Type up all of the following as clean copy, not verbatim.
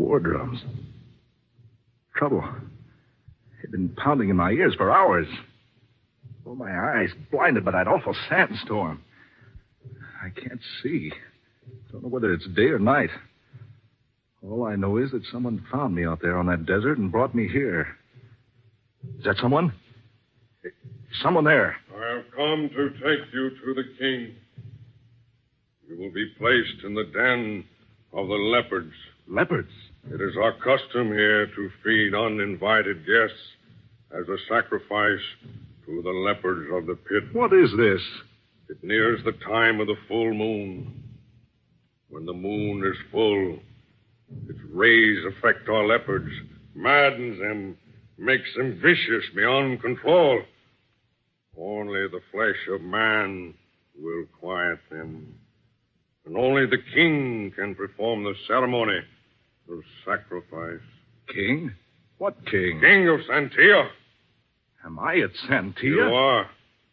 War drums. Trouble. They've been pounding in my ears for hours. Oh, my eyes blinded by that awful sandstorm. I can't see. Don't know whether it's day or night. All I know is that someone found me out there on that desert and brought me here. Is that someone? Someone there. I have come to take you to the king. You will be placed in the den of the leopards. Leopards? It is our custom here to feed uninvited guests as a sacrifice to the leopards of the pit. What is this? It nears the time of the full moon. When the moon is full, its rays affect our leopards, maddens them, makes them vicious beyond control. Only the flesh of man will quiet them. And only the king can perform the ceremony of sacrifice. King? What king? King of Santia. Am I at Santia? You are.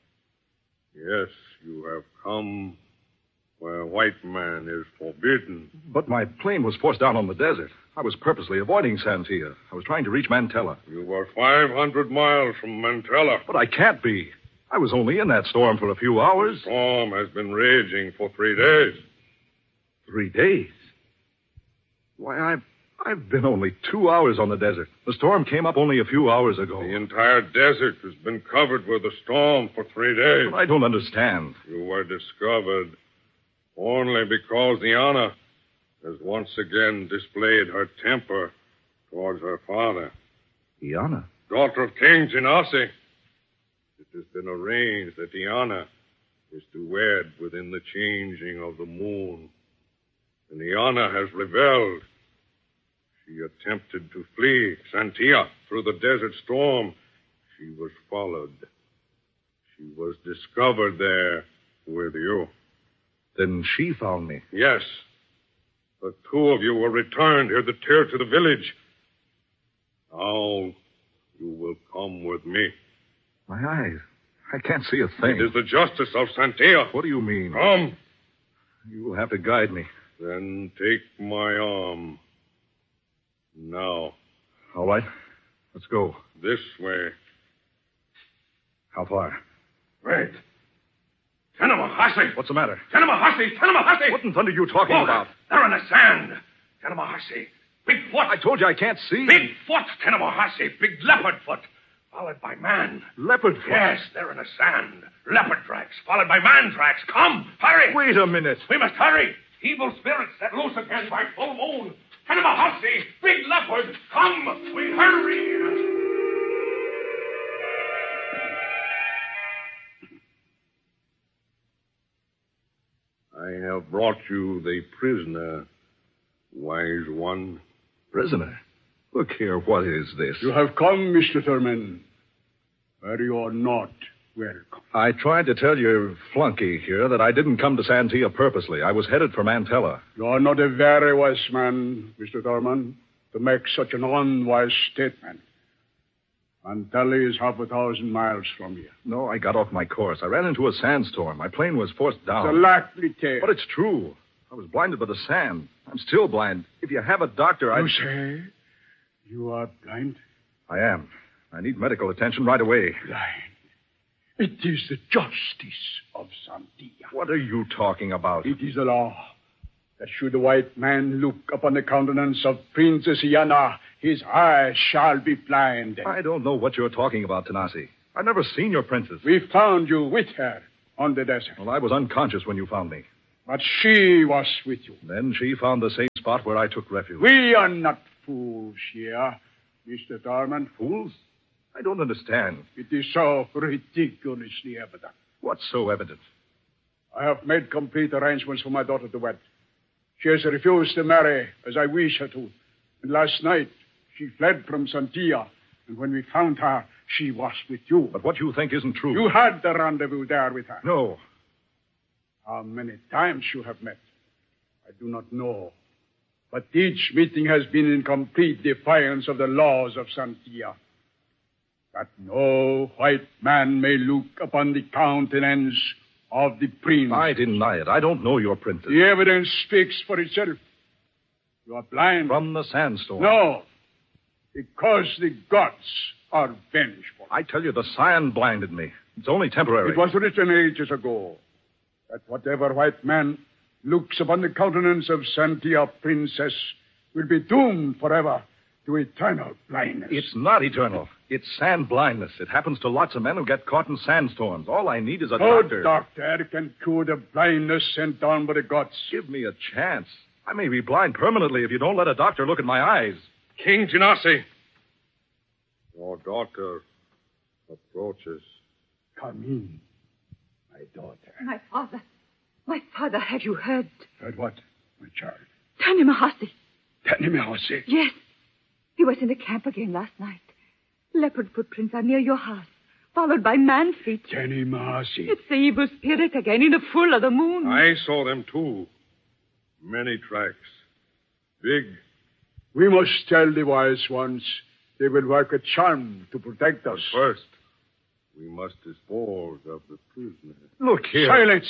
Yes, you have come where white man is forbidden. But my plane was forced down on the desert. I was purposely avoiding Santia. I was trying to reach Mantella. You were 500 miles from Mantella. But I can't be. I was only in that storm for a few hours. The storm has been raging for 3 days. 3 days? Why, I've been only 2 hours on the desert. The storm came up only a few hours ago. The entire desert has been covered with a storm for 3 days. But I don't understand. You were discovered only because Iana has once again displayed her temper towards her father. Iana? Daughter of King Genasi. It has been arranged that Iana is to wed within the changing of the moon. And Iana has rebelled. She attempted to flee Santia through the desert storm. She was followed. She was discovered there with you. Then she found me. Yes. The two of you were returned here to the village. Now you will come with me. My eyes. I can't see a thing. It is the justice of Santia. What do you mean? Come. You will have to guide me. Then take my arm. Now. All right. Let's go. This way. How far? Wait. Tanamahasi! What's the matter? Tanamahasi! Tanamahasi! What in thunder are you talking about? They're in the sand. Tanamahasi. Big foot. I told you I can't see. Big foot, Tanamahasi. Big leopard foot. Followed by man. Leopard foot? Yes, they're in the sand. Leopard tracks, followed by man tracks. Come, hurry. Wait a minute. We must hurry. Evil spirits set loose again by full moon. Tanamahasi, big leopard. Come, we hurry. I have brought you the prisoner, wise one. Prisoner? Look here, what is this? You have come, Mr. Thurman, where you are not welcome. I tried to tell your flunky here that I didn't come to Santia purposely. I was headed for Mantella. You are not a very wise man, Mr. Thurman, to make such an unwise statement. Mantella is 1,000 miles from here. No, I got off my course. I ran into a sandstorm. My plane was forced down. It's a likely tale. But it's true. I was blinded by the sand. I'm still blind. If you have a doctor, You say you are blind? I am. I need medical attention right away. Blind. It is the justice of Santia. What are you talking about? It is the law that should a white man look upon the countenance of Princess Iana, his eyes shall be blind. I don't know what you're talking about, Tanasi. I've never seen your princess. We found you with her on the desert. Well, I was unconscious when you found me. But she was with you. Then she found the same spot where I took refuge. We are not fools here, Mr. Thurman. Fools? I don't understand. It is so ridiculously evident. What's so evident? I have made complete arrangements for my daughter to wed. She has refused to marry as I wish her to. And last night, she fled from Santia. And when we found her, she was with you. But what you think isn't true. You had the rendezvous there with her. No. How many times you have met, I do not know. But each meeting has been in complete defiance of the laws of Santia. That no white man may look upon the countenance of the prince. I deny it. I don't know your princess. The evidence speaks for itself. You are blind. From the sandstorm. No. Because the gods are vengeful. I tell you, the sand blinded me. It's only temporary. It was written ages ago that whatever white man looks upon the countenance of Santia Princess will be doomed forever to eternal blindness. It's not eternal. It's sand blindness. It happens to lots of men who get caught in sandstorms. All I need is a doctor. No doctor can cure the blindness sent down by the gods. Give me a chance. I may be blind permanently if you don't let a doctor look at my eyes. King Genasi, your daughter approaches. Come in, my daughter. My father, have you heard? Heard what, my child? Tanimahasi. Tanimahasi? Yes. He was in the camp again last night. Leopard footprints are near your house, followed by man feet. Tanimahasi. It's the evil spirit again in the full of the moon. I saw them, too. Many tracks. Big. We must tell the wise ones they will work a charm to protect us. First, we must dispose of the prisoner. Look here. Silence!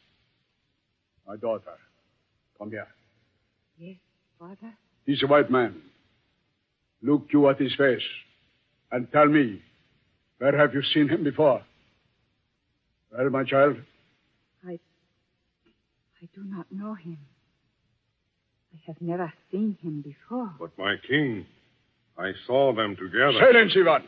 My daughter, come here. Yes, father? He's a white man. Look you at his face and tell me, where have you seen him before? Well, my child? I do not know him. I have never seen him before. But, my king, I saw them together. Silence, Ivan!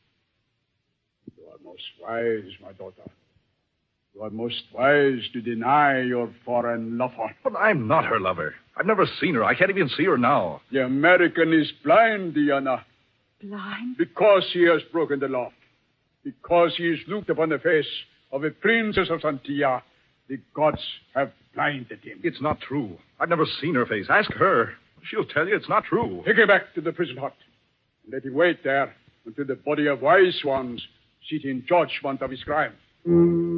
You are most wise, my daughter. You are most wise to deny your foreign lover. But I'm not her lover. I've never seen her. I can't even see her now. The American is blind, Diana. Blind? Because he has broken the law. Because he has looked upon the face of a princess of Santia. The gods have blinded him. It's not true. I've never seen her face. Ask her. She'll tell you it's not true. Take him back to the prison hut. And let him wait there until the body of wise ones sit in judgment of his crime.